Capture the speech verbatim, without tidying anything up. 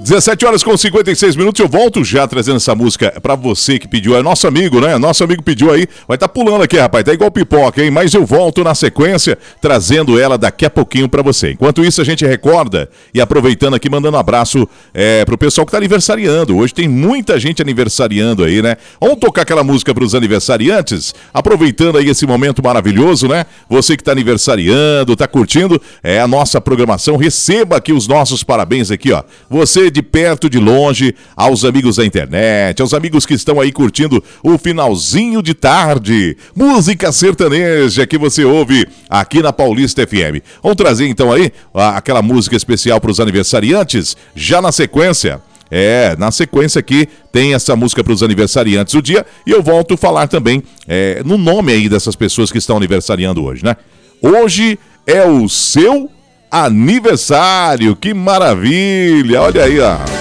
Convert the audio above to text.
dezessete horas com cinquenta e seis minutos, eu volto já trazendo essa música pra você que pediu, é nosso amigo, né? Nosso amigo pediu aí, vai tá pulando aqui, rapaz, tá igual pipoca, hein? Mas eu volto na sequência, trazendo ela daqui a pouquinho pra você. Enquanto isso, a gente recorda e aproveitando aqui, mandando um abraço é, pro pessoal que tá aniversariando. Hoje tem muita gente aniversariando aí, né? Vamos tocar aquela música pros aniversariantes, aproveitando aí esse momento maravilhoso, né? Você que tá aniversariando, tá curtindo, é a nossa programação, receba aqui os nossos parabéns aqui, ó. Você de perto, de longe, aos amigos da internet, aos amigos que estão aí curtindo o finalzinho de tarde. Música sertaneja que você ouve aqui na Paulista F M. Vamos trazer então aí aquela música especial para os aniversariantes, já na sequência. É, na sequência aqui tem essa música para os aniversariantes do dia e eu volto a falar também é, no nome aí dessas pessoas que estão aniversariando hoje, né? Hoje é o seu aniversário, que maravilha, olha aí, ó.